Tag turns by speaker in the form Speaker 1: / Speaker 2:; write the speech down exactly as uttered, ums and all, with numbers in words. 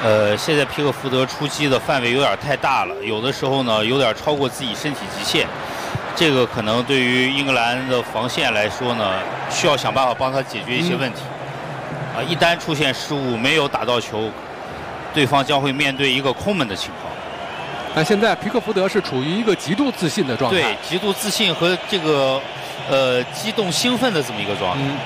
Speaker 1: 呃，现在皮克福德出击的范围有点太大了，有的时候呢有点超过自己身体极限，这个可能对于英格兰的防线来说呢，需要想办法帮他解决一些问题。啊、嗯，一旦出现失误，没有打到球，对方将会面对一个空门的情况。
Speaker 2: 但现在皮克福德是处于一个极度自信的状态，
Speaker 1: 对，极度自信和这个呃激动兴奋的这么一个状态。嗯